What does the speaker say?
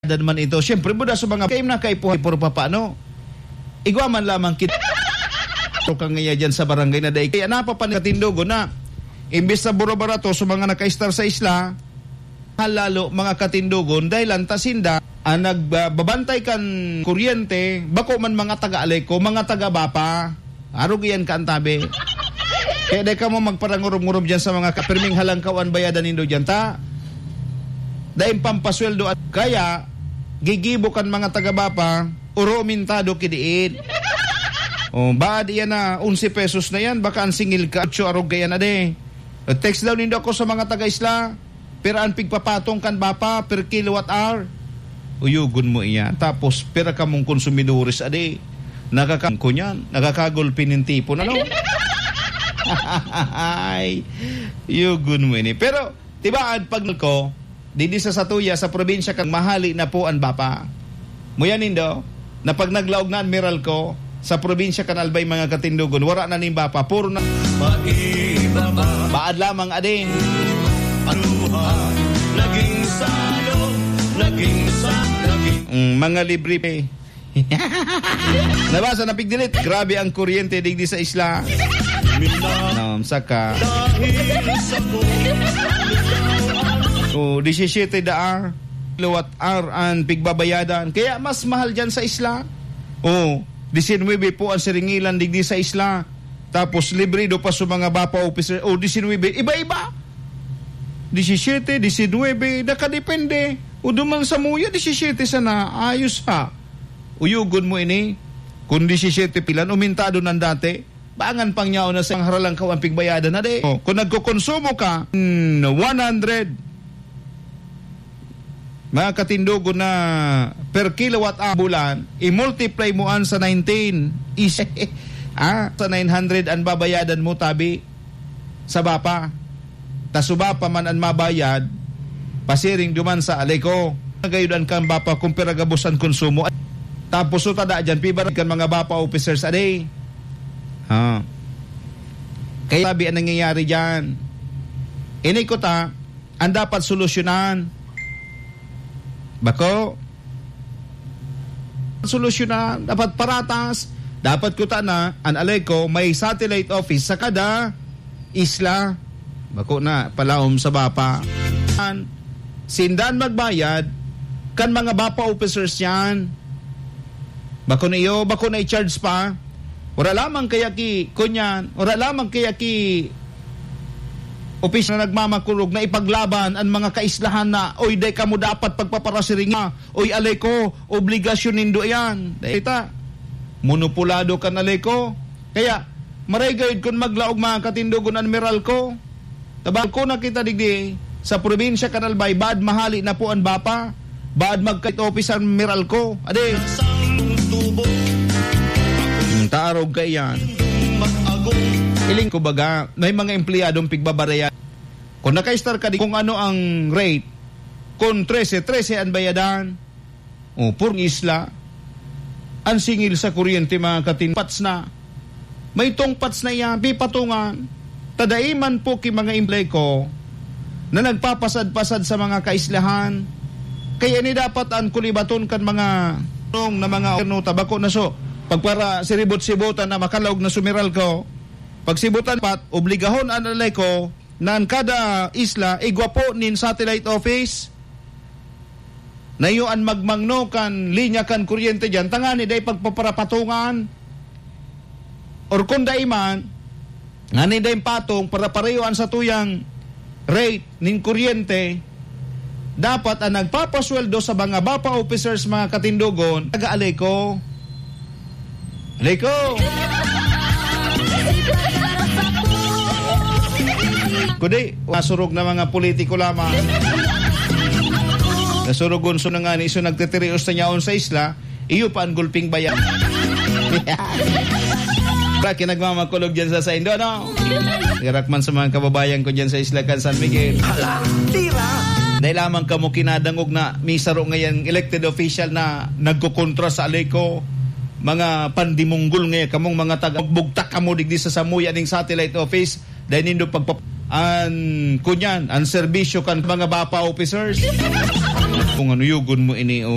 dan man ito. Siyempre, buda sa mga kaim na kay puhay puro paano. Igwa man lamang kita. Kang ngaya dyan sa barangay na day. Kaya napapan katindogo na imbes na buro-barato sa mga naka-star sa isla, halalo mga katindogon dahil antasinda ang nagbabantay kan kuryente, bako man mga taga-aleko, mga taga-bapa, arog iyan ka antabi. Kaya di ka mo magparangurum-ngurum dyan sa mga kapirming halangkawan bayadan nindo dyan ta. Dahil pampasweldo at kaya gigibo kan mga taga-bapa, uro mintado kidiin. O, baad iyan na 11 pesos na yan, baka ang singil ka, 8 arog kaya na de. Text daw nindo ako sa mga taga-isla, pero ang pigpapatong kan bapa per kilowatt hour. Uyugon mo iyan. Tapos, pera ka mong konsumidores, ade. Nakakangko niyan. Nakakagulpin ng tipon, ano? Ay, uyugon mo ini. Pero, tibaan pag ko, didi sa Satuya, sa probinsya kang mahali na po ang bapa. Muyanin do, na pag naglaog na admiral ko, sa probinsya kan albay mga katindugon, wala na ning bapa, puro na baad lamang ading. Naging salo, naging mga libre pe. Nabasa na pigdilit. Grabe ang kuryente digdi sa isla. Saka. O 17 daar kilowatt hour ang pigbabayadan. Kaya mas mahal dyan sa isla. O 19 po ang siringilan digdi sa isla. Tapos libre do pa sa mga bapa officer. O 19, iba-iba. 17, 19, nakadepende. O duman sa muya, 17 sana. Ayos ha. Uyugon mo ini. Kung 17 pilan, umintado ng dati. Baangan pang nyaw na sa haralang kawan pigbayadan na de. O, kung nagkukonsumo ka, 100. Mga katindugo na per kilowatt hour bulan, i-multiply mo an sa 19. Sa 900 ang babayadan mo tabi sa bapa. Tasuba pa man ang mabayad, pasiring duman sa aleko. Nagayudan kang bapa kung peragabusan konsumo. Tapos so tada dyan, pibaran kan mga bapa officers a day. Kaya sabi ang nangyayari dyan. Ini ko ta, ang dapat solusyonan. Bako? Solusyonan, dapat paratas. Dapat ko ta na, ang aleko, may satellite office sa kada isla. Bako na, palaom sa bapa. Sindan magbayad, kan mga bapa officers yan. Bako na iyo, bako na i-charge pa. Wala lamang kaya ki, kunyan, wala lamang kaya ki office na nagmamakulog na ipaglaban ang mga kaislahan na, oy, day ka mo dapat pagpaparasiringa, oy, aleko, obligasyon nindo yan. Dahita, monopolado ka na aleko. Kaya, marigayod kung maglaog mga katindugon admiral ko. Tabang ko nakita digdi sa probinsya Kanalbay, baad mahali na po ang bapa, baad magkait office ang miral ko. Ade, taarog ka yan. Iling ko baga, may mga empleyadong pigbabaraya. Kung naka-star ka di kung ano ang rate, kung 13 ang bayadan, o purng isla, ang singil sa kuryente mga katinpats na, may tongpats na yan, pipatungan, tadaiman po ki mga empley ko, na nagpapasad-pasad sa mga kaislahan, kaya ni dapat ang kulibaton kan mga na mga tabako na so, pagpara siribot-sibutan na makalawag na sumiral ko, pagsibutan pat, obligahon ang alay ko, na ang kada isla, igwapo nin satellite office, na iyo ang magmangno kan linya kan kuryente dyan, tangani day pagpaparapatungan, or kung daiman, nga ni day patong, para parehoan sa tuyang rate nin kuryente, dapat ang nagpapasweldo sa mga bapa officers mga katindugon, taga-alay ko. Aleko! Kundi, nasurog na mga politiko lamang. Nasurugon so na nga ni iso nagtitirios na niyaon sa isla, iyo pa ang gulping bayan. Kaya nagmamakulog dyan sa Indo, no? Irakman sa mga kababayan ko dyan sa isla kan San Miguel. Hala, tira! Dahil lamang ka mo kinadangog na misaro ngayon elected official na nagkukontra sa aleko. Mga pandimunggol ngayon, kamong mga taga-bugtak kamo digdi sa samuya ning satellite office dahil nindo kunyan, ang serbisyo kan mga bapa officers. Kung ano yugon mo ini,